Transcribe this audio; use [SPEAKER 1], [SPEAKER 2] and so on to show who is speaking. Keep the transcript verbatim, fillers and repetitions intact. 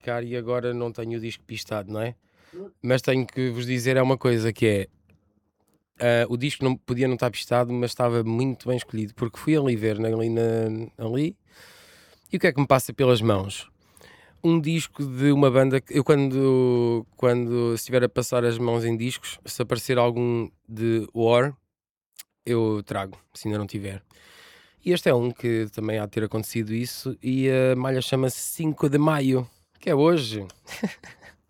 [SPEAKER 1] Cara, e agora não tenho o disco pistado, não é? Mas tenho que vos dizer é uma coisa que é, ah, o disco não podia não estar pistado, mas estava muito bem escolhido, porque fui ali ver na- ali, na- ali, e o que é que me passa pelas mãos? Um disco de uma banda que eu quando, quando estiver a passar as mãos em discos, se aparecer algum de War, eu trago, se ainda não tiver. E este é um que também há de ter acontecido isso, e a malha chama-se cinco de Maio, que é hoje.